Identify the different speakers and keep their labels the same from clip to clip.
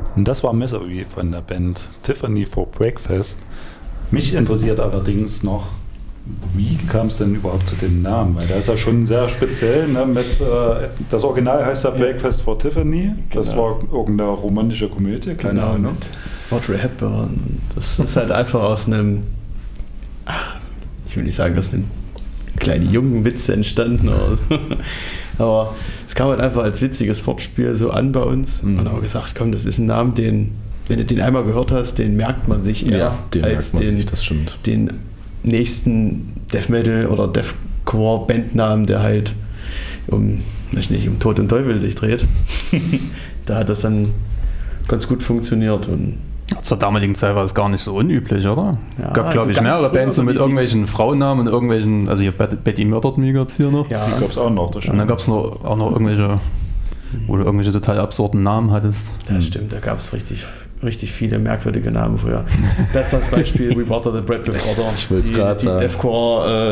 Speaker 1: Und das war Misery von der Band Tiffany for Breakfast. Mich interessiert allerdings noch, wie kam es denn überhaupt zu dem Namen? Weil der ist ja schon sehr speziell. Ne? Das Original heißt ja Breakfast for Tiffany. Das war irgendeine romantische Komödie, keine Ahnung.
Speaker 2: Audrey Hepburn. Das ist halt einfach aus einem, ich will nicht sagen, dass ein kleine jungen Witze entstanden. Aber es kam halt einfach als witziges Wortspiel so an bei uns. Und haben gesagt, komm, das ist ein Name, den, wenn du den einmal gehört hast, den merkt man sich eher als den nächsten Death Metal oder Deathcore Bandnamen, der halt um Tod und Teufel sich dreht. Da hat das dann ganz gut funktioniert. Und
Speaker 3: zur damaligen Zeit war das gar nicht so unüblich, oder?
Speaker 2: Ja,
Speaker 3: gab, glaube ich, mehrere Bands so mit irgendwelchen Frauennamen und irgendwelchen, also hier Betty Murdered Me gab es hier noch.
Speaker 1: Ja, die gab es auch noch.
Speaker 3: Und dann gab es auch noch irgendwelche, wo du irgendwelche total absurden Namen hattest.
Speaker 2: Das stimmt, da gab es richtig viele merkwürdige Namen früher. Bestes Beispiel, We Water the Bradley Brother.
Speaker 4: Ich will es gerade sagen.
Speaker 2: Die Deathcore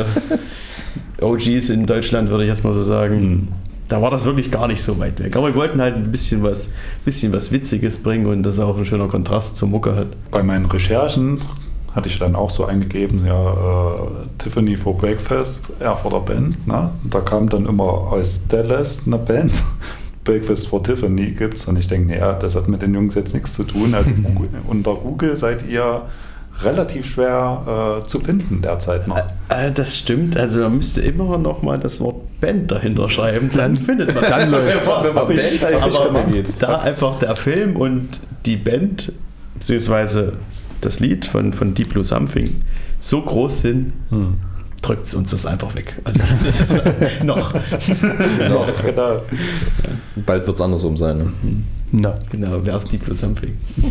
Speaker 2: OGs in Deutschland, würde ich jetzt mal so sagen. Da war das wirklich gar nicht so weit weg. Aber wir wollten halt ein bisschen was Witziges bringen und das auch ein schöner Kontrast zur Mucke hat.
Speaker 1: Bei meinen Recherchen hatte ich dann auch so eingegeben, Tiffany for Breakfast, Erfurter Band. Ne? Da kam dann immer aus Dallas eine Band. Breakfast for Tiffany gibt's. Und ich denke, das hat mit den Jungs jetzt nichts zu tun. Also unter Google seid ihr relativ schwer zu finden derzeit noch.
Speaker 2: Das stimmt. Also man müsste immer noch mal das Wort Band dahinter schreiben. Dann findet man
Speaker 3: dann läuft's.
Speaker 2: Da einfach der Film und die Band, beziehungsweise das Lied von Deep Blue Something so groß sind, drückt es uns das einfach weg. Also das ist noch.
Speaker 1: Genau.
Speaker 4: Bald wird es andersrum sein. Ne?
Speaker 2: No. Genau, wer ist Deep Blue Something?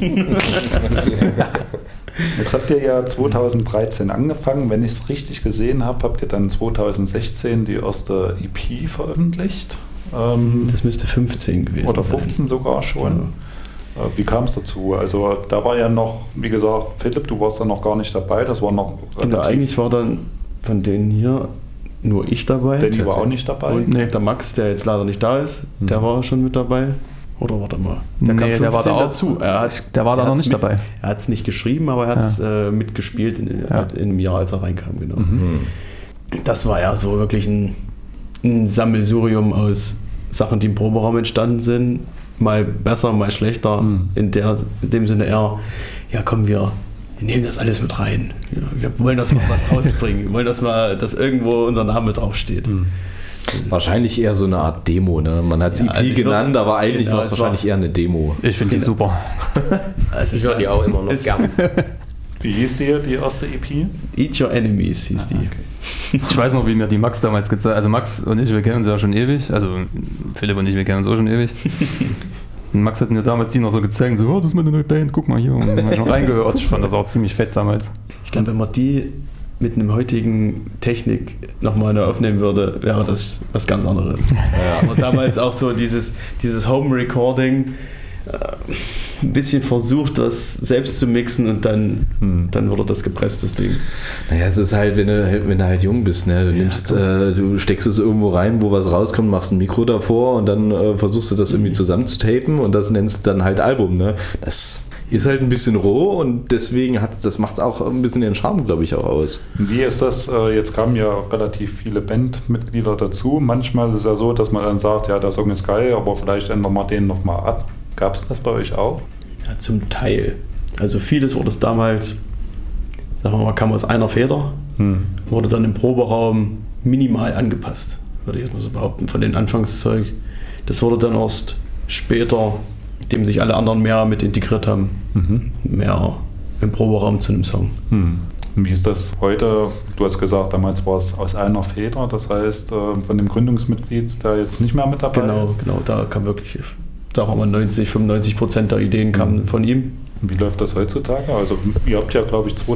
Speaker 1: Jetzt habt ihr ja 2013 angefangen. Wenn ich es richtig gesehen habe, habt ihr dann 2016 die erste EP veröffentlicht.
Speaker 2: Das müsste 15 gewesen sein.
Speaker 1: Oder 15 sogar schon. Ja. Wie kam es dazu? Also da war ja noch, wie gesagt, Philipp, du warst da noch gar nicht dabei. Das war noch
Speaker 2: genau, eigentlich war dann von denen hier nur ich dabei.
Speaker 1: Danny war auch nicht dabei.
Speaker 2: Und der Max, der jetzt leider nicht da ist, der war schon mit dabei. Oder warte mal.
Speaker 3: Der war da
Speaker 2: dazu.
Speaker 3: Der war da noch nicht dabei.
Speaker 2: Er hat es nicht geschrieben, aber er hat es mitgespielt in einem Jahr, als er reinkam. Genau. Das war ja so wirklich ein Sammelsurium aus Sachen, die im Proberaum entstanden sind. Mal besser, mal schlechter. In dem Sinne eher, ja komm, wir nehmen das alles mit rein. Ja, wir wollen das mal was rausbringen. Wir wollen, dass irgendwo unser Name draufsteht.
Speaker 4: Wahrscheinlich eher so eine Art Demo, ne? Man hat es EP genannt, aber eigentlich war es wahrscheinlich eher eine Demo.
Speaker 3: Ich finde die super.
Speaker 5: Ich höre die auch immer noch gern.
Speaker 1: Wie hieß die erste EP?
Speaker 2: Eat Your Enemies hieß die.
Speaker 3: Okay. Ich weiß noch, wie mir die Max damals gezeigt hat. Also Max und ich, wir kennen uns ja schon ewig. Also Philipp und ich, wir kennen uns auch schon ewig. Und Max hat mir damals die noch so gezeigt, so, das ist meine neue Band, guck mal hier. Und dann habe ich noch reingehört. Ich fand das auch ziemlich fett damals.
Speaker 2: Ich glaube, wenn man die mit einem heutigen Technik nochmal aufnehmen würde, wäre das was ganz anderes. Ja. Aber damals auch so dieses Home-Recording, ein bisschen versucht, das selbst zu mixen und dann wurde das gepresst, das Ding.
Speaker 4: Naja, es ist halt, wenn du halt jung bist, ne? Du steckst es irgendwo rein, wo was rauskommt, machst ein Mikro davor und dann versuchst du das irgendwie zusammenzutapen und das nennst du dann halt Album, ne? Das ist halt ein bisschen roh und deswegen das macht auch ein bisschen den Charme, glaube ich, auch aus.
Speaker 1: Wie ist das? Jetzt kamen ja relativ viele Bandmitglieder dazu. Manchmal ist es ja so, dass man dann sagt, ja, der Song ist geil, aber vielleicht ändern wir den nochmal ab. Gab es das bei euch auch?
Speaker 2: Ja, zum Teil. Also vieles wurde es damals, sagen wir mal, kam aus einer Feder, wurde dann im Proberaum minimal angepasst, würde ich jetzt mal so behaupten, von den Anfangszeug. Das wurde dann erst später, dem sich alle anderen mehr mit integriert haben, mehr im Proberaum zu einem Song.
Speaker 1: Wie ist das heute? Du hast gesagt, damals war es aus einer Feder, das heißt von dem Gründungsmitglied, der jetzt nicht mehr mit dabei ist? Genau,
Speaker 2: da kam wirklich, da haben wir 95% der Ideen kamen von ihm.
Speaker 1: Wie läuft das heutzutage? Also ihr habt ja, glaube ich,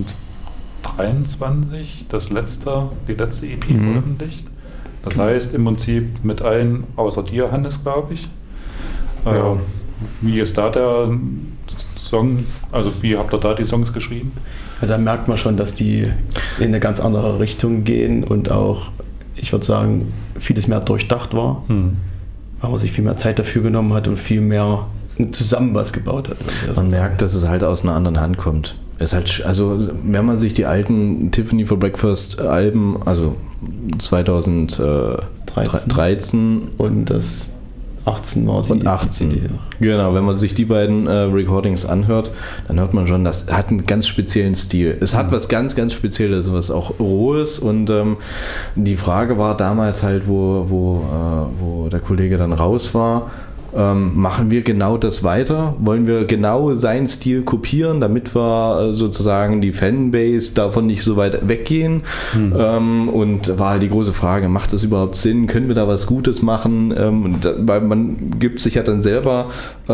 Speaker 1: 2023 die letzte EP veröffentlicht. Das heißt im Prinzip mit allen, außer dir, Hannes, glaube ich. Ja. Wie ist da der Song? Also wie habt ihr da die Songs geschrieben?
Speaker 2: Ja, da merkt man schon, dass die in eine ganz andere Richtung gehen und auch, ich würde sagen, vieles mehr durchdacht war, weil man sich viel mehr Zeit dafür genommen hat und viel mehr zusammen was gebaut hat.
Speaker 4: Man merkt, dass es halt aus einer anderen Hand kommt. Es halt, also wenn man sich die alten Tiffany for Breakfast Alben, also 2013
Speaker 2: und das 18 war die
Speaker 4: und 18. Genau, wenn man sich die beiden Recordings anhört, dann hört man schon, das hat einen ganz speziellen Stil. Es hat was ganz, ganz Spezielles, was auch Rohes und die Frage war damals halt, wo der Kollege dann raus war, machen wir genau das weiter? Wollen wir genau seinen Stil kopieren, damit wir sozusagen die Fanbase davon nicht so weit weggehen? Und war halt die große Frage, macht das überhaupt Sinn? Können wir da was Gutes machen? Weil man gibt sich ja dann selber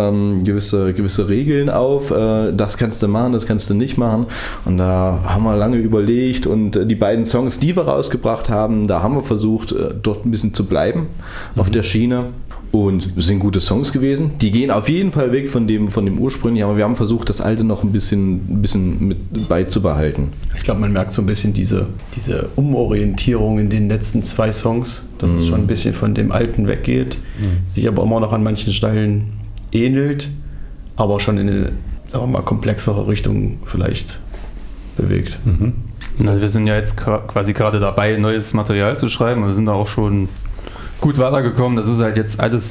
Speaker 4: gewisse Regeln auf. Das kannst du machen, das kannst du nicht machen. Und da haben wir lange überlegt und die beiden Songs, die wir rausgebracht haben, da haben wir versucht, dort ein bisschen zu bleiben auf der Schiene. Und es sind gute Songs gewesen. Die gehen auf jeden Fall weg von dem ursprünglichen, aber wir haben versucht, das alte noch ein bisschen mit beizubehalten.
Speaker 2: Ich glaube, man merkt so ein bisschen diese Umorientierung in den letzten 2 Songs, dass es schon ein bisschen von dem alten weggeht, sich aber immer noch an manchen Stellen ähnelt, aber schon in eine, sagen wir mal, komplexere Richtung vielleicht bewegt.
Speaker 3: Also wir sind ja jetzt quasi gerade dabei, neues Material zu schreiben und wir sind da auch schon gut weitergekommen. Das ist halt jetzt alles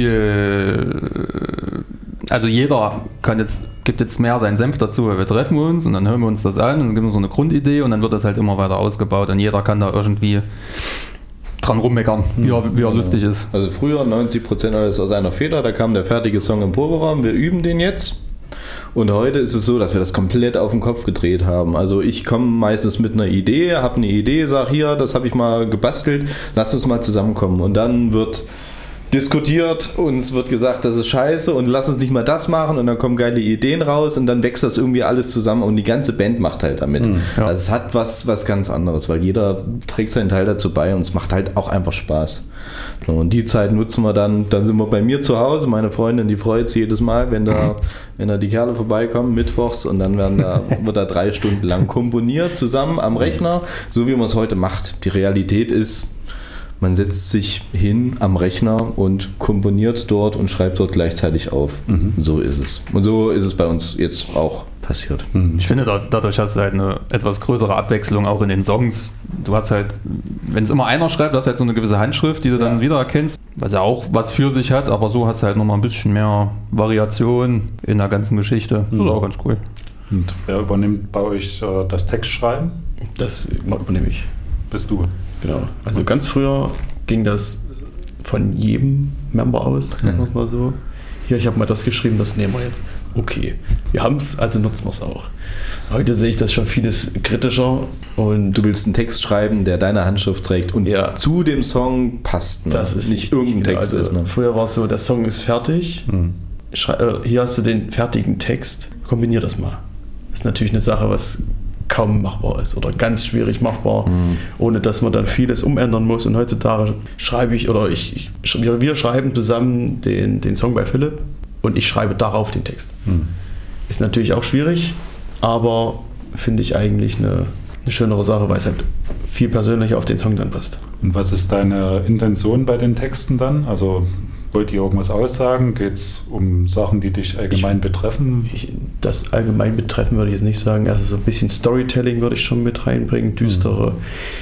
Speaker 3: viel, also jeder gibt jetzt mehr seinen Senf dazu, weil wir treffen uns und dann hören wir uns das an und dann gibt es so eine Grundidee und dann wird das halt immer weiter ausgebaut und jeder kann da irgendwie dran rummeckern, wie er lustig ist.
Speaker 4: Also früher 90% alles aus einer Feder, da kam der fertige Song im Proberaum, wir üben den jetzt. Und heute ist es so, dass wir das komplett auf den Kopf gedreht haben. Also ich komme meistens mit einer Idee, habe eine Idee, sage hier, das habe ich mal gebastelt, lass uns mal zusammenkommen. Und dann wird diskutiert, uns wird gesagt, das ist scheiße und lass uns nicht mal das machen und dann kommen geile Ideen raus und dann wächst das irgendwie alles zusammen und die ganze Band macht halt damit.
Speaker 3: Ja.
Speaker 4: Also es hat was ganz anderes, weil jeder trägt seinen Teil dazu bei und es macht halt auch einfach Spaß. So, und die Zeit nutzen wir dann sind wir bei mir zu Hause, meine Freundin, die freut sich jedes Mal, wenn da die Kerle vorbeikommen, mittwochs und dann wird da 3 Stunden lang komponiert zusammen am Rechner, so wie man es heute macht. Die Realität ist, man setzt sich hin am Rechner und komponiert dort und schreibt dort gleichzeitig auf. So ist es. Und so ist es bei uns jetzt auch passiert.
Speaker 3: Ich finde, dadurch hast du halt eine etwas größere Abwechslung auch in den Songs. Du hast halt, wenn es immer einer schreibt, du hast halt so eine gewisse Handschrift, die du dann wiedererkennst, was ja auch was für sich hat, aber so hast du halt nochmal ein bisschen mehr Variation in der ganzen Geschichte. Das ist auch ganz cool.
Speaker 1: Und wer übernimmt bei euch das Textschreiben?
Speaker 2: Das übernehme ich.
Speaker 1: Bist du?
Speaker 2: Genau. Also ganz früher ging das von jedem Member aus, sagen wir mal so. Hier, ich habe mal das geschrieben, das nehmen wir jetzt. Okay, wir haben es, also nutzen wir es auch. Heute sehe ich das schon vieles kritischer. Und
Speaker 4: du willst einen Text schreiben, der deine Handschrift trägt und zu dem Song passt. Ne?
Speaker 2: Das ist
Speaker 4: nicht irgendein Text.
Speaker 2: Also,
Speaker 4: Ne?
Speaker 2: früher war es so, der Song ist fertig. Hier hast du den fertigen Text. Kombinier das mal. Das ist natürlich eine Sache, was kaum machbar ist oder ganz schwierig machbar, ohne dass man dann vieles umändern muss. Und heutzutage schreibe ich, oder wir schreiben zusammen den Song bei Philipp und ich schreibe darauf den Text. Ist natürlich auch schwierig, aber finde ich eigentlich eine schönere Sache, weil es halt viel persönlicher auf den Song dann passt.
Speaker 1: Und was ist deine Intention bei den Texten dann? Also wollt ihr irgendwas aussagen? Geht es um Sachen, die dich allgemein betreffen?
Speaker 2: Das allgemein betreffen würde ich jetzt nicht sagen. Also so ein bisschen Storytelling würde ich schon mit reinbringen, düstere.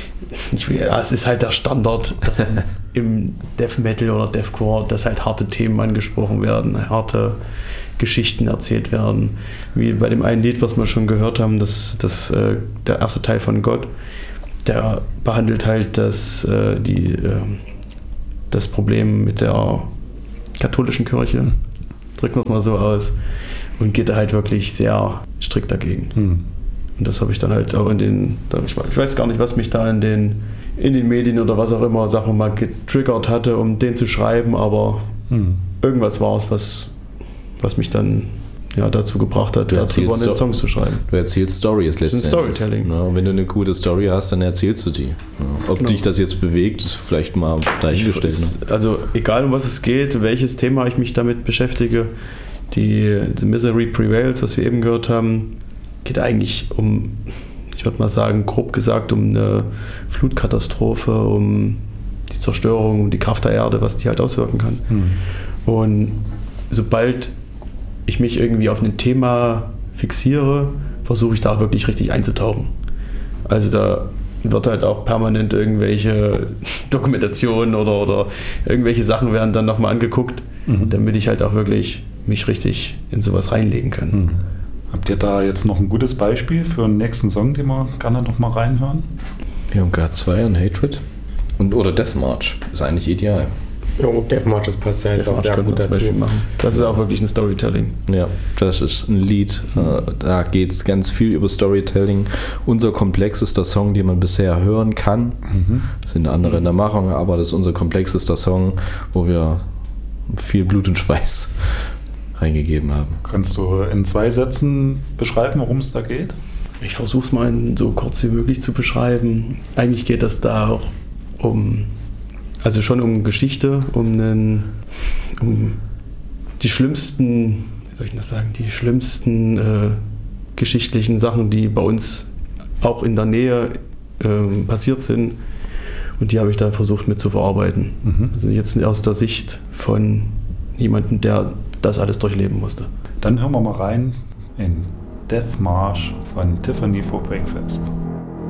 Speaker 2: Es ist halt der Standard, dass im Death Metal oder Deathcore, dass halt harte Themen angesprochen werden, harte Geschichten erzählt werden. Wie bei dem einen Lied, was wir schon gehört haben, der erste Teil von Gott, der behandelt halt das Problem mit der katholischen Kirche, drücken wir es mal so aus, und geht da halt wirklich sehr strikt dagegen. Und das habe ich dann halt auch ich weiß gar nicht, was mich da in den Medien oder was auch immer, sagen wir mal, getriggert hatte, um den zu schreiben, aber irgendwas war es, was mich dann dazu gebracht hat, dazu den Songs zu schreiben.
Speaker 4: Du erzählst Stories letztendlich.
Speaker 2: Das ist Storytelling.
Speaker 4: Ja, und wenn du eine gute Story hast, dann erzählst du die. Ja, ob dich das jetzt bewegt, ist vielleicht mal dahingestellt.
Speaker 2: Also egal, um was es geht, welches Thema ich mich damit beschäftige, The Misery Prevails, was wir eben gehört haben, geht eigentlich ich würde mal sagen, grob gesagt, um eine Flutkatastrophe, um die Zerstörung, um die Kraft der Erde, was die halt auswirken kann. Und sobald ich mich irgendwie auf ein Thema fixiere, versuche ich da wirklich richtig einzutauchen. Also da wird halt auch permanent irgendwelche Dokumentationen oder irgendwelche Sachen werden dann nochmal angeguckt, damit ich halt auch wirklich mich richtig in sowas reinlegen kann.
Speaker 1: Habt ihr da jetzt noch ein gutes Beispiel für einen nächsten Song, den wir gerne nochmal reinhören?
Speaker 4: Wir haben God 2 und Hatred. Oder Death March ist eigentlich ideal.
Speaker 5: Ja, Death March, das passt ja jetzt auch sehr gut dazu.
Speaker 2: Das ist auch wirklich ein Storytelling.
Speaker 4: Ja, das ist ein Lied. Da geht es ganz viel über Storytelling. Unser komplexester Song, den man bisher hören kann. Es sind andere in der Machung, aber das ist unser komplexester Song, wo wir viel Blut und Schweiß reingegeben haben.
Speaker 1: Kannst du in 2 Sätzen beschreiben, worum es da geht?
Speaker 2: Ich versuche es mal so kurz wie möglich zu beschreiben. Eigentlich geht es da auch um Geschichte, um die schlimmsten, wie soll ich das sagen, die schlimmsten geschichtlichen Sachen, die bei uns auch in der Nähe passiert sind. Und die habe ich dann versucht mit zu verarbeiten. Also jetzt aus der Sicht von jemandem, der das alles durchleben musste.
Speaker 1: Dann hören wir mal rein in Death March von Tiffany for Breakfast.